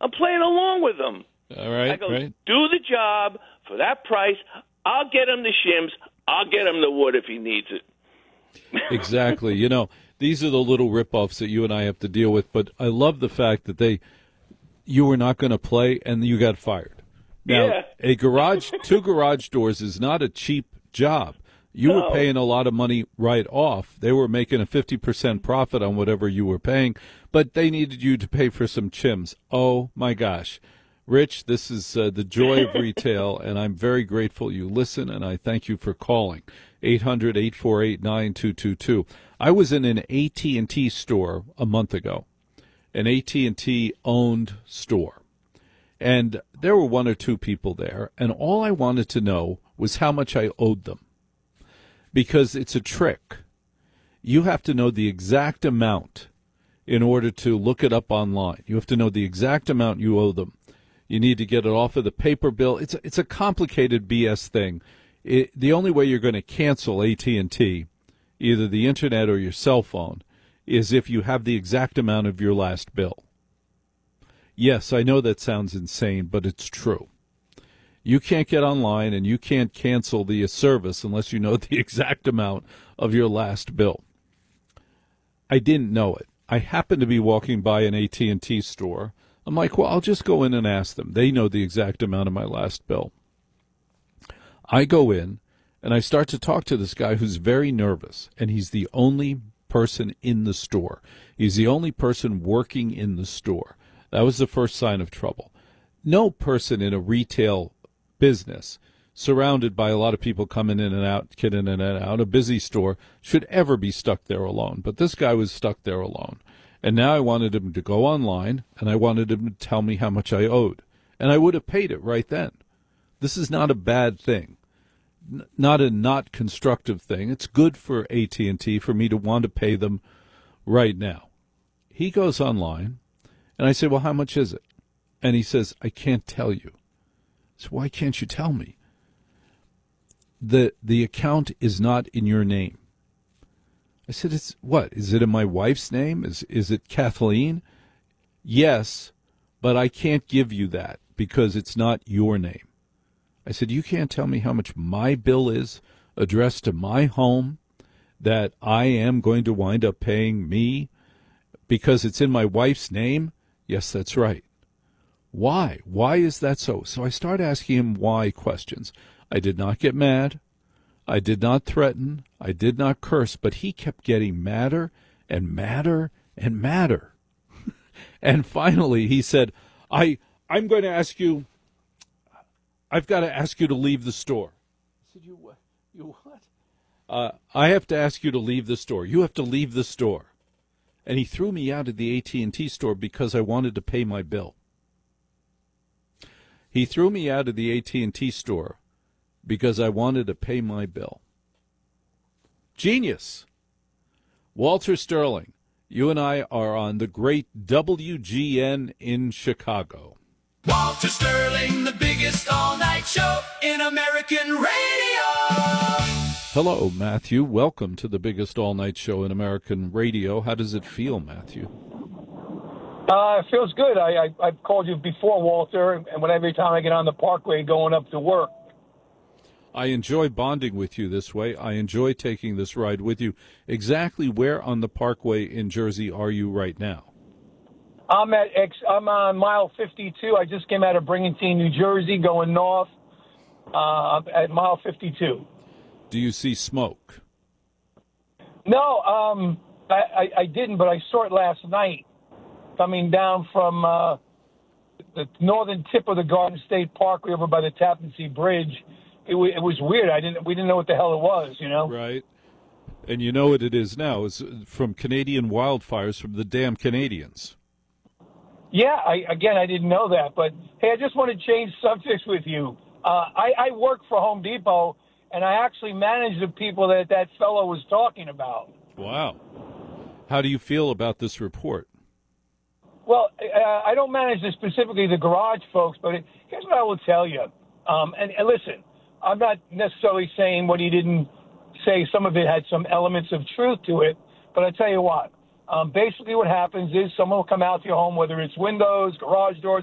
I'm playing along with him. All right, I go, right. do the job for that price. I'll get him the shims. I'll get him the wood if he needs it. Exactly. You know, these are the little rip-offs that you and I have to deal with, but I love the fact that you were not going to play and you got fired. Now, Yeah. two garage doors is not a cheap job. You were paying a lot of money right off. They were making a 50% profit on whatever you were paying, but they needed you to pay for some chims. Oh, my gosh. Rich, this is the joy of retail, and I'm very grateful you listen, and I thank you for calling. 800-848-9222. I was in an AT&T store a month ago, an AT&T owned store. And there were one or two people there, and all I wanted to know was how much I owed them. Because it's a trick. You have to know the exact amount in order to look it up online. You have to know the exact amount you owe them. You need to get it off of the paper bill. It's a complicated BS thing. The only way you're going to cancel AT&T, either the internet or your cell phone, is if you have the exact amount of your last bill. Yes, I know that sounds insane, but it's true. You can't get online and you can't cancel the service unless you know the exact amount of your last bill. I didn't know it. I happened to be walking by an AT&T store. I'm like, well, I'll just go in and ask them. They know the exact amount of my last bill. I go in and I start to talk to this guy who's very nervous, and he's the only person in the store. He's the only person working in the store. That was the first sign of trouble. No person in a retail business surrounded by a lot of people coming in and out, a busy store, should ever be stuck there alone. But this guy was stuck there alone. And now I wanted him to go online, and I wanted him to tell me how much I owed. And I would have paid it right then. This is not a bad thing, not a not constructive thing. It's good for AT&T for me to want to pay them right now. He goes online, and I say, well, how much is it? And he says, I can't tell you. So why can't you tell me? The account is not in your name. I said, it's what? Is it in my wife's name? Is it Kathleen? Yes, but I can't give you that because it's not your name. I said, you can't tell me how much my bill is addressed to my home that I am going to wind up paying me because it's in my wife's name? Yes, that's right. Why? Why is that so? So I start asking him why questions. I did not get mad. I did not threaten. I did not curse, but he kept getting madder and madder and madder. And finally he said, I'm going to ask you, I've got to ask you to leave the store. I said, you what? I have to ask you to leave the store. You have to leave the store. And he threw me out of the AT&T store because I wanted to pay my bill. He threw me out of the AT&T store because I wanted to pay my bill. Genius. Walter Sterling, you and I are on the great WGN in Chicago. Walter Sterling, the biggest all-night show in American radio. Hello, Matthew. Welcome to the biggest all-night show in American radio. How does it feel, Matthew? It feels good. I've called you before, Walter, and every time I get on the Parkway going up to work. I enjoy bonding with you this way. I enjoy taking this ride with you. Exactly where on the Parkway in Jersey are you right now? I'm on mile 52. I just came out of Brigantine, New Jersey, going north at mile 52. Do you see smoke? No, I didn't, but I saw it last night coming down from the northern tip of the Garden State Parkway over by the Tappan Zee Bridge. It was weird. We didn't know what the hell it was, you know? Right. And you know what it is now. It's from Canadian wildfires from the damn Canadians. Yeah, I didn't know that. But, hey, I just want to change subjects with you. I work for Home Depot, and I actually manage the people that fellow was talking about. Wow. How do you feel about this report? Well, I don't manage specifically the garage folks, but here's what I will tell you. And listen, I'm not necessarily saying what he didn't say. Some of it had some elements of truth to it. But I tell you what, basically what happens is someone will come out to your home, whether it's windows, garage doors,